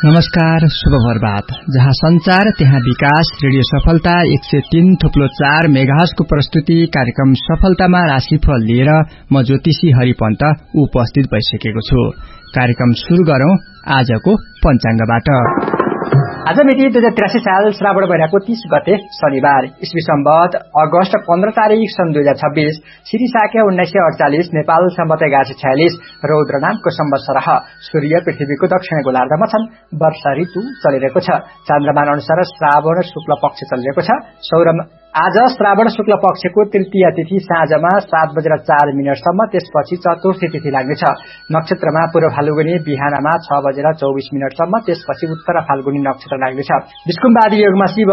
नमस्कार, शुभ प्रभात। जहाँ संचार त्यहाँ विकास। रेडियो सफलता 103.4 मेगाहर्जको प्रस्तुति कार्यक्रम सफलतामा राशिफल लिएर म ज्योतिषी हरिपन्त उपस्थित भइसकेको छु। कार्यक्रम शुरू गरौं आजको पञ्चाङ्गबाट। आज मिति 2083 साल श्रावण महिनाको 30 गते शनिबार, ईस्वी सम्वत अगस्त 15 तारिक सन् 2026, श्री शाक्य 1948, नेपाल सम्वत 1146, रौद्र नामको संवत्सर। सूर्य पृथ्वीको दक्षिण गोलार्धमा छन्। वर्षा ऋतु चलिरहेको छ। चन्द्रमान अनुसार श्रावण शुक्ल पक्ष चलिरहेको छ। आज श्रावण शुक्ल पक्षको तृतीय तिथि साँझमा 7:04 त्यसपछि चतुर्थी तिथि लाग्नेछ। नक्षत्रमा पूर्व फाल्गुनी बिहानमा 6:24 त्यसपछि उत्तर फाल्गुनी नक्षत्र लाग्नेछ। विष्कुम्बादी योगमा शिव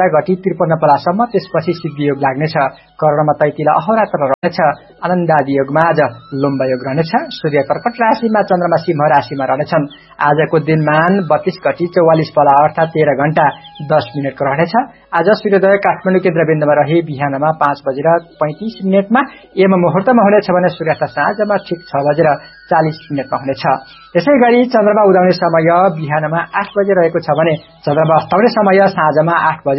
12:53 त्यसपछि सिद्धि योग लाग्नेछ। कर्णमा तैतिला अहोरात्र रहनेछ। आनन्दादी योगमा आज लुम्ब योग रहनेछ। सूर्य कर्कट राशिमा, चन्द्रमा सिंह राशिमा रहनेछन्। आजको दिनमान 32:44 अर्थात 13:10 रहनेछ। आज सूर्योदय काठमाडौँ केन्द्रबिन्दुमा रही बिहानमा 5:35 एम मुहूर्तमा हुनेछ भने सूर्यास्त साँझमा ठिक 6:40 हुनेछ। यसै गरी चन्द्रमा उदाउने समय बिहानमा 8 बजे रहेको छ भने चन्द्रमा अस्ताउने समय साँझमा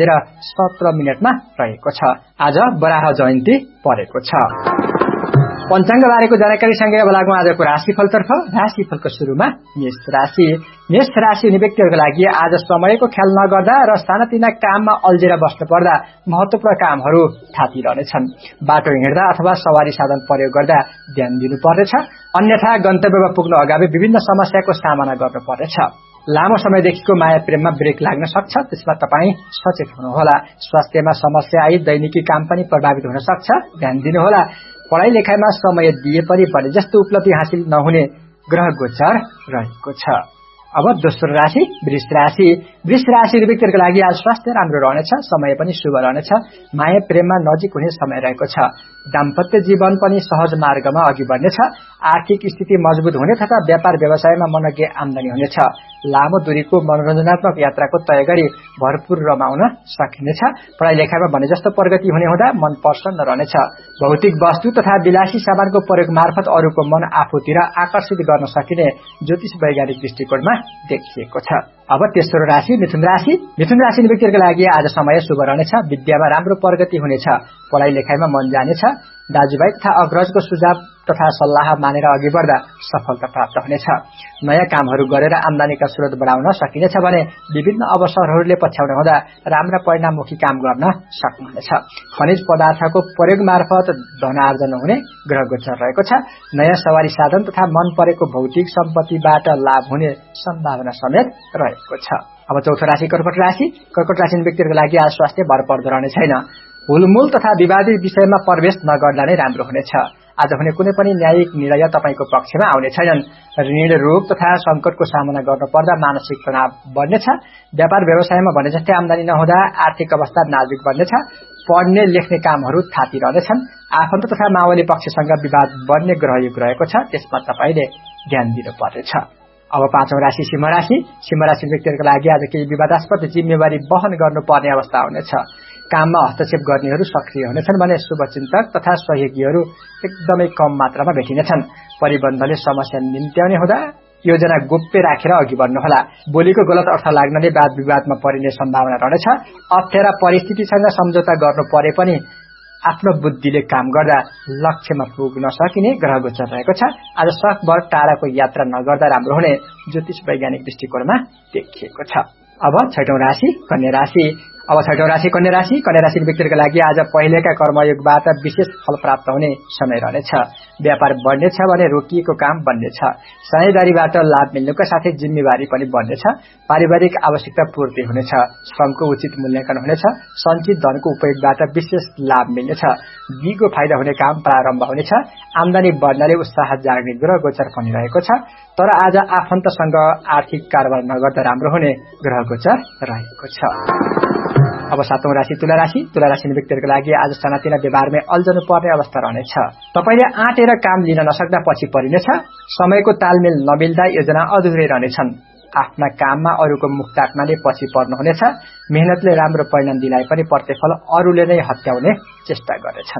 8:17 रहेको छ। आज बराह जयन्ती परेको छ। पञ्चाङ्ग बारेको जानकारीसँगै अब लागौं आजको राशिफलतर्फ। राशिफलको सुरुमा मेष राशि। मेष राशि हुने व्यक्तिहरूको लागि आज समयको ख्याल नगर्दा र सानातिना काममा अल्झेर बस्नु पर्दा महत्वपूर्ण कामहरू थातिरहनेछन्। बाटो हिँड्दा अथवा सवारी साधन प्रयोग गर्दा ध्यान दिनुपर्नेछ। अन्यथा गन्तव्यमा पुग्नु अगावि विभिन्न समस्याको सामना गर्नुपर्नेछ। लामो समयदेखिको माया प्रेममा ब्रेक लाग्न सक्छ, त्यसमा तपाईँ सचेत हुनुहोला। स्वास्थ्यमा समस्या आई दैनिकी काम पनि प्रभावित हुन सक्छ, ध्यान दिनुहोला। पढाइ लेखाइमा समय दिए पनि भने जस्तो उपलब्धि हासिल नहुने ग्रह गोचर रहेको छ। अब दोस्रो राशि वृष राशि। वृष राशि व्यक्तिहरूको लागि आज स्वास्थ्य राम्रो रहनेछ, समय पनि शुभ रहनेछ। माया प्रेममा नजिक हुने समय रहेको छ। दाम्पत्य जीवन पनि सहज मार्गमा अघि बढ्नेछ। आर्थिक स्थिति मजबुत हुने तथा व्यापार व्यवसायमा मनज्ञ आमदानी हुनेछ। लामो दूरीको मनोरञ्जनात्मक यात्राको तय गरी भरपूर रमाउन सकिनेछ। पढाइ लेखाइमा भने जस्तो प्रगति हुने हुँदा मन प्रसन्न रहनेछ। भौतिक वस्तु तथा विलासी सामानको प्रयोग मार्फत अरूको मन आफूतिर आकर्षित गर्न सकिने ज्योतिष वैज्ञानिक दृष्टिकोणमा देखिएको छ। अब तेस्रो राशि मिथुन राशि। मिथुन राशि व्यक्तिहरूको लागि आज समय शुभ रहनेछ। विद्यामा राम्रो प्रगति हुनेछ। पढाइ लेखाइमा मन जानेछ। दाजुभाइ तथा अग्रजको सुझाव तथा सल्लाह मानेर अघि बढ्दा सफलता प्राप्त हुनेछ। नयाँ कामहरू गरेर आमदानीका स्रोत बढाउन सकिनेछ भने विभिन्न अवसरहरूले पछ्याउने हुँदा राम्रा परिणाममुखी काम गर्न सक्नुहुनेछ। खनिज पदार्थको प्रयोग मार्फत धनार्जन हुने ग्रह गोचर रहेको छ। नयाँ सवारी साधन तथा मन परेको भौतिक सम्पत्तिबाट लाभ हुने सम्भावना समेत रहेको छ। अब चौथो राशि कर्कट राशि। कर्कट राशि व्यक्तिहरूको लागि आज स्वास्थ्य भरपर्दो रहने छैन। हुलमुल तथा विवादित विषयमा प्रवेश नगर्दा नै राम्रो हुनेछ। आज हुने कुनै पनि न्यायिक निर्णय तपाईको पक्षमा आउने छैनन्। ऋण रोग तथा संकटको सामना गर्नु पर्दा मानसिक तनाव बढ्नेछ। व्यापार व्यवसायमा भने जस्तै आमदानी नहुँदा आर्थिक अवस्था नाजुक बन्नेछ। पढ्ने लेख्ने कामहरू थातिरहनेछन्। आफन्त तथा मावली पक्षसँग विवाद बढ्ने ग्रहयोग रहेको छ, त्यसमा तपाईले ध्यान दिनुपर्नेछ। अब पाँचौं राशि सिंह राशि। सिंह राशि व्यक्तिहरूको लागि आज केही विवादास्पद जिम्मेवारी वहन गर्नुपर्ने अवस्था हुनेछ। काममा हस्तक्षेप गर्नेहरू सक्रिय हुनेछन् भने शुभचिन्तक तथा सहयोगीहरू एकदमै कम मात्रामा भेटिनेछन्। परिबन्धले समस्या निम्त्याउने हुँदा योजना गोप्य राखेर अघि बढ्नुहोला। बोलीको गलत अर्थ लाग्नाले वाद विवादमा परिने सम्भावना रहनेछ। अप्ठ्यारा परिस्थितिसँग सम्झौता गर्नु परे पनि आफ्नो बुद्धिले काम गर्दा लक्ष्यमा पुग्न सकिने ग्रह गोचर रहेको छ। आज सकभर टाढाको यात्रा नगर्दा राम्रो हुने ज्योतिष वैज्ञानिक दृष्टिकोणमा देखिएको छ। अब छैटौं राशि कन्या राशि। अब छैटौं राशि कन्या राशि। कन्या राशि व्यक्तिहरूको लागि आज पहिलेका कर्मयोगबाट विशेष फल प्राप्त हुने समय रहनेछ। व्यापार बढ्नेछ भने रोकिएको काम बन्नेछ। साझेदारीबाट लाभ मिल्नुका साथै जिम्मेवारी पनि बढ्नेछ। पारिवारिक आवश्यकता पूर्ति हुनेछ। श्रमको उचित मूल्याङ्कन हुनेछ। सञ्चित धनको उपयोगबाट विशेष लाभ मिल्नेछ। दिगो फाइदा हुने काम प्रारम्भ हुनेछ। आमदानी बढ्नाले उत्साह जाग्ने ग्रह गोचर पनि रहेको छ। तर आज आफन्तसँग आर्थिक कारोबार नगर्दा राम्रो हुने ग्रह गोचर रहेको छ। अब सातौं राशि तुला राशि। तुला राशि व्यक्तिहरूको लागि आज सानातिना व्यवहारमै अल्झनु पर्ने अवस्था रहनेछ। तपाईले आँटेर काम लिन नसक्दा पछि परिनेछ। समयको तालमेल नमिल्दा योजना अधुरै रहनेछन्। आफ्ना काममा अरूको मुख ताक्नाले पछि पर्नुहुनेछ। मेहनतले राम्रो परिणाम दिलाए पनि प्रतिफल अरूले नै हत्याउने चेष्टा गर्नेछन्।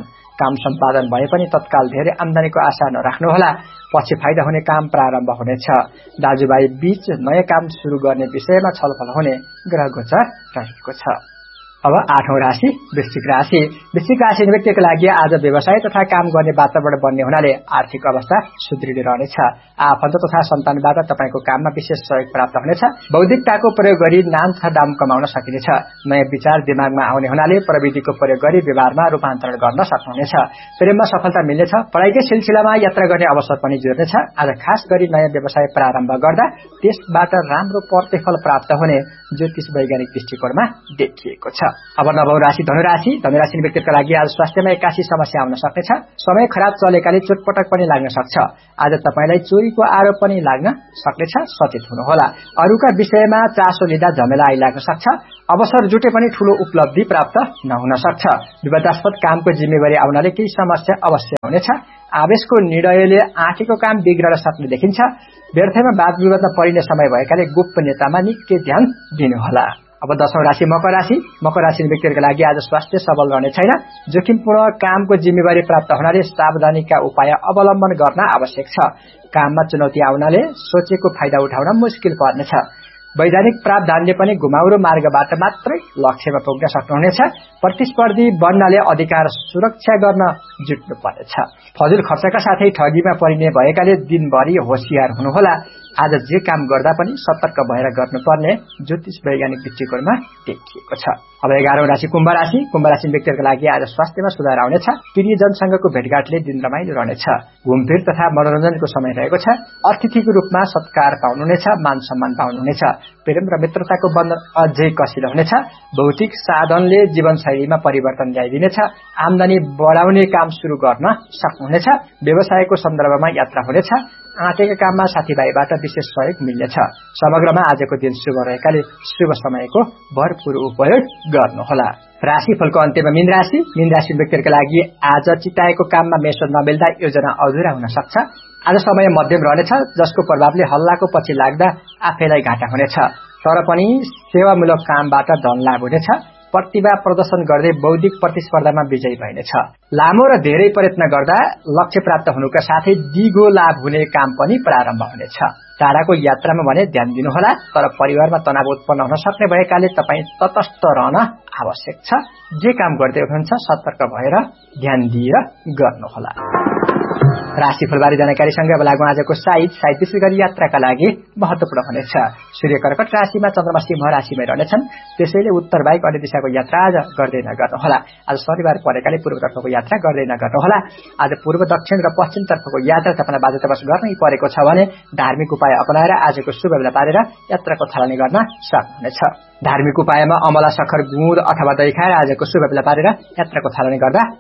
काम सम्पादन भए पनि तत्काल धेरै आम्दानीको आशा नराख्नुहोला, पछि फाइदा हुने काम प्रारम्भ हुनेछ। दाजुभाइ बीच नयाँ काम शुरू गर्ने विषयमा छलफल हुने ग्रह गोचर रहेको छ। अब 8औं राशि वृश्चिक राशि। वृश्चिक राशि व्यक्तिका लागि आज व्यवसाय तथा काम गर्ने वातावरण बन्ने हुनाले आर्थिक अवस्था सुदृढ रहनेछ। आफन्त तथा सन्तानबाट तपाईको काममा विशेष सहयोग प्राप्त हुनेछ। बौद्धिकताको प्रयोग गरी नाम तथा दाम कमाउन सकिनेछ। नयाँ विचार दिमागमा आउने हुनाले प्रविधिको प्रयोग गरी व्यवहारमा रूपान्तरण गर्न सक्नुहुनेछ। प्रेममा सफलता मिल्नेछ। पढाइकै सिलसिलामा यात्रा गर्ने अवसर पनि जुर्नेछ। आज खास गरी नयाँ व्यवसाय प्रारम्भ गर्दा त्यसबाट राम्रो प्रतिफल प्राप्त हुने ज्योतिष वैज्ञानिक दृष्टिकोणमा देखिएको छ। अब 9औं राशि धनुराशि। धनुराशि व्यक्तिका लागि आज स्वास्थ्यमा एक्कासी समस्या आउन सक्नेछ। समय खराब चलेकाले चोटपटक पनि लाग्न सक्छ। आज तपाईलाई चोरीको आरोप पनि लाग्न सक्नेछ, सचेत हुनुहोला। अरूका विषयमा चासो लिँदा झमेला आइलाग्न सक्छ। अवसर जुटे पनि ठूलो उपलब्धि प्राप्त नहुन सक्छ। विवादास्पद कामको जिम्मेवारी आउनाले केही समस्या अवश्य हुनेछ। आवेशको निर्णयले आँटेको काम बिग्रन सक्ने देखिन्छ। व्यर्थमा वाद विवादमा परिने समय भएकाले गोपनीयतामा निकै ध्यान दिनुहोला। अब 10औं राशि मकर राशि। मकर राशि व्यक्तिहरूका लागि आज स्वास्थ्य सबल रहने छैन। जोखिमपूर्ण कामको जिम्मेवारी प्राप्त हुनाले सावधानीका उपाय अवलम्बन गर्न आवश्यक छ। काममा चुनौती आउनाले सोचेको फाइदा उठाउन मुस्किल पर्नेछ। वैधानिक प्रावधानले पनि घुमाउरो मार्गबाट मात्रै लक्ष्यमा पुग्न सक्नुहुनेछ। प्रतिस्पर्धी बन्नाले अधिकार सुरक्षा गर्न जुट्नु पर्नेछ। फजुल खर्चका साथै ठगीमा परिने भएकाले दिनभरि होशियार हुनुहोला। आज जे काम गर्दा पनि सतर्क भएर गर्नुपर्ने ज्योतिष वैज्ञानिक दृष्टिकोणमा देखिएको छ। अब 11औं राशि कुम्भ राशि। कुम्भ राशि व्यक्तिहरूका लागि आज स्वास्थ्यमा सुधार आउनेछ। प्रियजनसँगको भेटघाटले दिन रमाइलो रहनेछ। घुमफिर तथा मनोरञ्जनको समय रहेको छ। अतिथिको रूपमा सत्कार पाउनुहुनेछ। मान सम्मान पाउनुहुनेछ। प्रेम र मित्रताको बन्धन अझै कसिलो हुनेछ। भौतिक साधनले जीवनशैलीमा परिवर्तन ल्याइदिनेछ। आम्दानी बढाउने काम शुरू गर्न सक्नुहुनेछ। व्यवसायको सन्दर्भमा यात्रा हुनेछ। आँटेका काममा साथीभाइबाट विशेष सहयोग मिल्नेछ। समग्रमा आजको दिन शुभ रहेकाले शुभ समयको भरपूर उपयोग गर्नुहोला। राशिफलको अन्त्यमा मीन राशि। मीन राशि व्यक्तिहरूका लागि आज चिताएको काममा मेसो नमिल्दा योजना अधुरा हुन सक्छ। आज समय मध्यम रहनेछ, जसको प्रभावले हल्लाको पछि लाग्दा आफैलाई घाटा हुनेछ। तर पनि सेवामूलक कामबाट धन लाभ हुनेछ। प्रतिभा प्रदर्शन गर्दै बौद्धिक प्रतिस्पर्धामा विजयी भइनेछ। लामो र धेरै प्रयत्न गर्दा लक्ष्य प्राप्त हुनुका साथै दिगो लाभ हुने काम पनि प्रारम्भ हुनेछ। टाढाको यात्रामा भने ध्यान दिनुहोला। तर परिवारमा तनाव उत्पन्न हुन सक्ने भएकाले तपाई तटस्थ रहन आवश्यक छ। जे काम गर्दै हुनुहुन्छ सतर्क भएर ध्यान दिएर गर्नुहोला। राशिफलबारे जानकारीसँग अब लागौं आजको साइज विशेष गरी यात्राका लागि महत्वपूर्ण हुनेछ। सूर्य कर्कट राशिमा, चन्द्रमा सिंह राशिमै रहनेछन्। त्यसैले उत्तर बाहेक अन्य दिशाको यात्रा आज गर्दै नगर्नुहोला। आज शनिबार परेकाले पूर्वतर्फको यात्रा गर्दै नगर्नुहोला। आज पूर्व, दक्षिण र पश्चिम तर्फको यात्रा तपाईँलाई बाध्यतावश गर्नै परेको छ भने धार्मिक उपाय अपनाएर आजको शुभ बेला पारेर यात्राको थालनी गर्न सक्नुहुनेछ। धार्मिक उपायमा अमला, सखर, गुँड अथवा दही खाएर आजको शुभ बेला पारेर यात्राको थालनी गर्दा